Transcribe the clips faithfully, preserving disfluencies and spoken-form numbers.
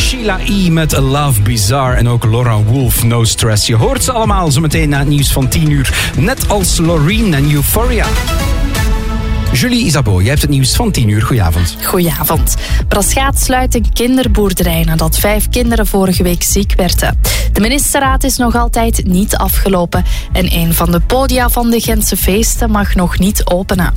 Sheila E. met A Love Bizarre en ook Laura Wolf, No Stress. Je hoort ze allemaal zo meteen na het nieuws van tien uur. Net als Loreen en Euphoria. Julie Isabeau, jij hebt het nieuws van tien uur. Goedenavond. Goedenavond. Braschaat sluit een kinderboerderij nadat vijf kinderen vorige week ziek werden. De ministerraad is nog altijd niet afgelopen en een van de podia van de Gentse feesten mag nog niet openen.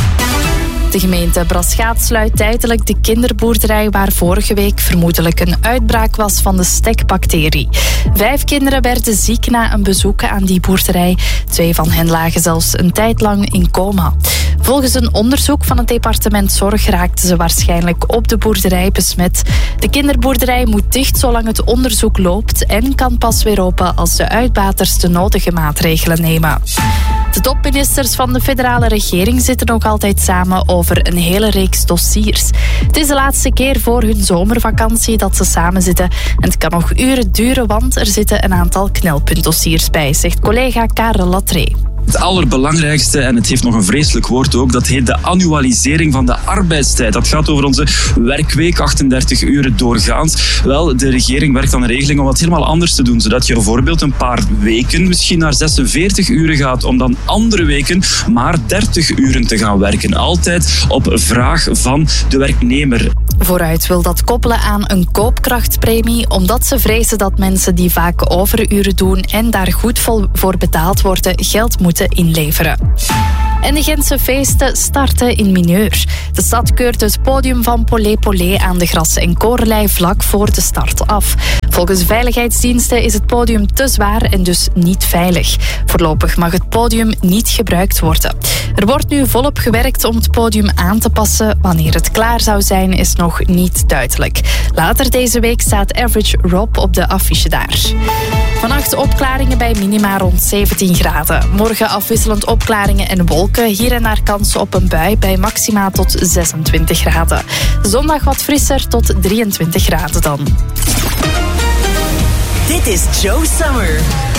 De gemeente Braschaat sluit tijdelijk de kinderboerderij waar vorige week vermoedelijk een uitbraak was van de stekbacterie. Vijf kinderen werden ziek na een bezoek aan die boerderij. Twee van hen lagen zelfs een tijd lang in coma. Volgens een onderzoek van het departement Zorg raakten ze waarschijnlijk op de boerderij besmet. De kinderboerderij moet dicht zolang het onderzoek loopt en kan pas weer open als de uitbaters de nodige maatregelen nemen. De topministers van de federale regering zitten nog altijd samen over een hele reeks dossiers. Het is de laatste keer voor hun zomervakantie dat ze samen zitten. En het kan nog uren duren, want er zitten een aantal knelpuntdossiers bij, zegt collega Karel Latré. Het allerbelangrijkste, en het heeft nog een vreselijk woord ook, dat heet de annualisering van de arbeidstijd. Dat gaat over onze werkweek, achtendertig uren doorgaans. Wel, de regering werkt aan een regeling om dat helemaal anders te doen, zodat je bijvoorbeeld een paar weken misschien naar zesenveertig uren gaat, om dan andere weken maar dertig uren te gaan werken. Altijd op vraag van de werknemer. Vooruit wil dat koppelen aan een koopkrachtpremie, omdat ze vrezen dat mensen die vaak overuren doen en daar goed voor betaald worden, geld moeten inleveren. En de Gentse feesten starten in mineur. De stad keurt het podium van Polé Polé aan de Gras- en Korenlei vlak voor de start af. Volgens veiligheidsdiensten is het podium te zwaar en dus niet veilig. Voorlopig mag het podium niet gebruikt worden. Er wordt nu volop gewerkt om het podium aan te passen. Wanneer het klaar zou zijn is nog niet duidelijk. Later deze week staat Average Rob op de affiche daar. Vannacht opklaringen bij minima rond zeventien graden. Morgen afwisselend opklaringen en wolken. Hier en daar kans op een bui bij maxima tot zesentwintig graden. Zondag wat frisser tot drieëntwintig graden dan. Dit is Joe Summer.